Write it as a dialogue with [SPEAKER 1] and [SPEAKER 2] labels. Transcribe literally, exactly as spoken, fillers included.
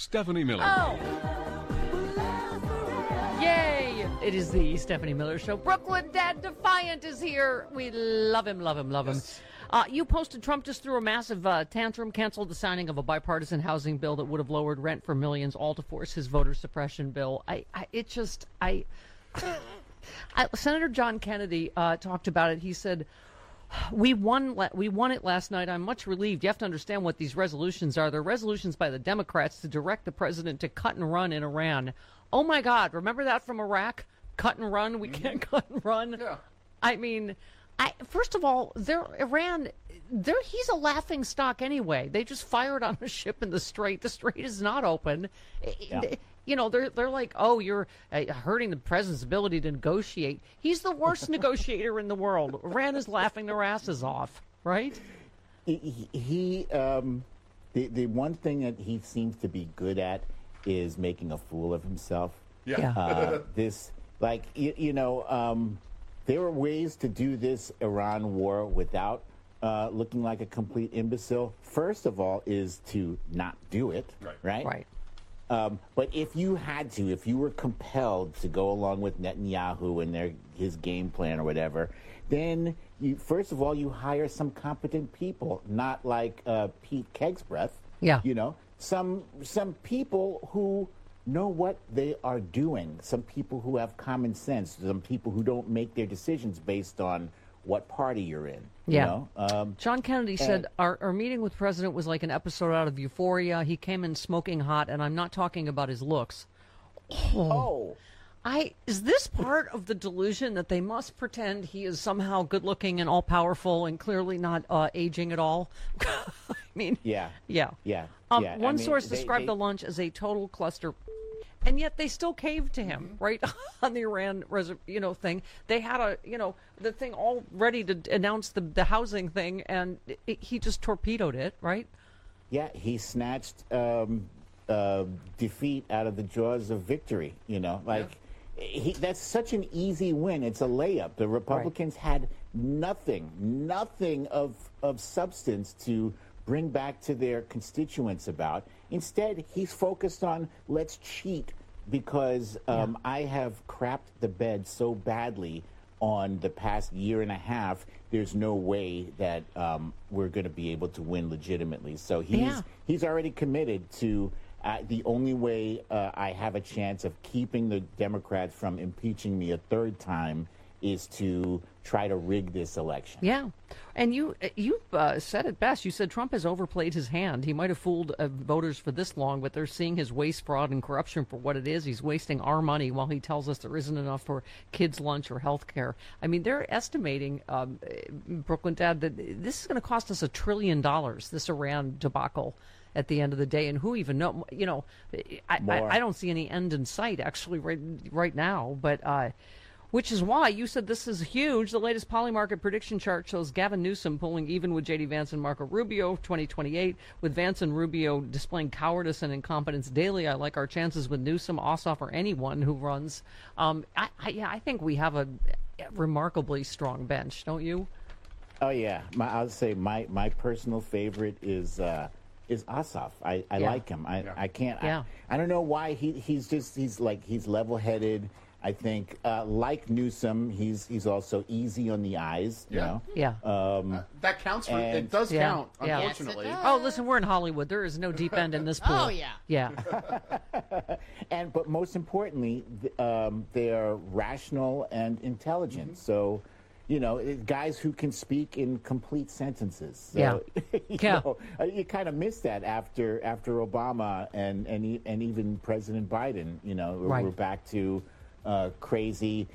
[SPEAKER 1] Stephanie Miller.
[SPEAKER 2] Oh! Yay! It is the Stephanie Miller Show. Brooklyn Dad Defiant is here. We love him, love him, love him.
[SPEAKER 1] Yes.
[SPEAKER 2] Uh, you posted Trump just threw a massive uh, tantrum, canceled the signing of a bipartisan housing bill that would have lowered rent for millions, all to force his voter suppression bill. I, I it just, I, I Senator John Kennedy uh, talked about it. He said, We won. We won it last night. I'm much relieved. You have to understand what these resolutions are. They're resolutions by the Democrats to direct the president to cut and run in Iran. Oh my God! Remember that from Iraq? Cut and run. We can't cut and run.
[SPEAKER 3] Yeah.
[SPEAKER 2] I mean, I first of all, they're Iran. They're, he's a laughing stock anyway. They just fired on a ship in the Strait. The Strait is not open.
[SPEAKER 4] Yeah.
[SPEAKER 2] You know, they're they're like, oh, you're uh, hurting the president's ability to negotiate. He's the worst negotiator in the world. Iran is laughing their asses off, right?
[SPEAKER 4] He, he um, the the one thing that he seems to be good at is making a fool of himself.
[SPEAKER 3] Yeah.
[SPEAKER 2] Yeah.
[SPEAKER 4] Uh, this, like, you, you know, um, there are ways to do this Iran war without uh, looking like a complete imbecile. First of all, is to not do it.
[SPEAKER 3] Right.
[SPEAKER 4] Right.
[SPEAKER 2] Right.
[SPEAKER 4] Um, but if you had to, if you were compelled to go along with Netanyahu and their his game plan or whatever, then you first of all you hire some competent people, not like uh, Pete Kegsbreath.
[SPEAKER 2] Yeah.
[SPEAKER 4] You know, some some people who know what they are doing. Some people who have common sense. Some people who don't make their decisions based on what party you're in.
[SPEAKER 2] Yeah.
[SPEAKER 4] You know? Um,
[SPEAKER 2] John Kennedy said our, our meeting with President was like an episode out of Euphoria. He came in smoking hot, and I'm not talking about his looks.
[SPEAKER 4] oh.
[SPEAKER 2] I is this part of the delusion that they must pretend he is somehow good-looking and all-powerful and clearly not uh, aging at all? I mean,
[SPEAKER 4] Yeah.
[SPEAKER 2] yeah.
[SPEAKER 4] Yeah.
[SPEAKER 2] Um,
[SPEAKER 4] yeah. I
[SPEAKER 2] one
[SPEAKER 4] mean,
[SPEAKER 2] source
[SPEAKER 4] they-
[SPEAKER 2] described
[SPEAKER 4] they-
[SPEAKER 2] the lunch as a total cluster, and yet they still caved to him, right, on the Iran, res- you know, thing. They had a, you know, the thing all ready to announce the the housing thing, and it, he just torpedoed it, right?
[SPEAKER 4] Yeah, he snatched um, uh, defeat out of the jaws of victory. You know, like he, that's such an easy win. It's a layup. The Republicans had nothing, nothing of of substance to bring back to their constituents about. Instead, he's focused on let's cheat because um,
[SPEAKER 2] Yeah.
[SPEAKER 4] I have crapped the bed so badly on the past year and a half. There's no way that um, we're going to be able to win legitimately. So he's
[SPEAKER 2] Yeah.
[SPEAKER 4] he's already committed to uh, the only way uh, I have a chance of keeping the Democrats from impeaching me a third time is to try to rig this election.
[SPEAKER 2] Yeah, and you you uh, said it best. You said Trump has overplayed his hand. He might have fooled uh, voters for this long, but they're seeing his waste, fraud, and corruption for what it is. He's wasting our money while he tells us there isn't enough for kids' lunch or health care. I mean, they're estimating, um, Brooklyn Dad, that this is going to cost us a trillion dollars, this Iran debacle at the end of the day. And who even know? You know, I, I,
[SPEAKER 4] More.
[SPEAKER 2] I don't see any end in sight, actually, right, right now, but... Uh, Which is why you said this is huge. The latest Polymarket prediction chart shows Gavin Newsom pulling even with J D Vance and Marco Rubio, twenty twenty-eight, with Vance and Rubio displaying cowardice and incompetence daily. I like our chances with Newsom, Ossoff, or anyone who runs. Um, I, I, yeah, I think we have a remarkably strong bench, don't you?
[SPEAKER 4] Oh yeah, my, I'll say my, my personal favorite is uh, is Ossoff. I, I
[SPEAKER 2] Yeah.
[SPEAKER 4] like him. I,
[SPEAKER 3] Yeah.
[SPEAKER 4] I can't.
[SPEAKER 2] Yeah.
[SPEAKER 4] I, I don't know why he he's just he's like he's level headed. I think uh, like Newsom, he's he's also easy on the eyes. You
[SPEAKER 3] Yeah.
[SPEAKER 4] know.
[SPEAKER 2] Yeah.
[SPEAKER 4] Um,
[SPEAKER 3] That counts for
[SPEAKER 4] And-
[SPEAKER 3] it. Does
[SPEAKER 2] Yeah.
[SPEAKER 3] count,
[SPEAKER 2] Yeah.
[SPEAKER 3] unfortunately.
[SPEAKER 5] Yes, it
[SPEAKER 2] Oh, listen, we're in Hollywood. There is no deep end in this pool.
[SPEAKER 5] Oh, yeah.
[SPEAKER 2] Yeah.
[SPEAKER 4] and but most importantly, th- um, they are rational and intelligent. So, you know, it- guys who can speak in complete sentences. So,
[SPEAKER 2] Yeah.
[SPEAKER 4] you
[SPEAKER 2] Yeah.
[SPEAKER 4] know, uh, you kind of miss that after after Obama and and e- and even President Biden. You know, we're,
[SPEAKER 2] Right.
[SPEAKER 4] we're back to uh, crazy.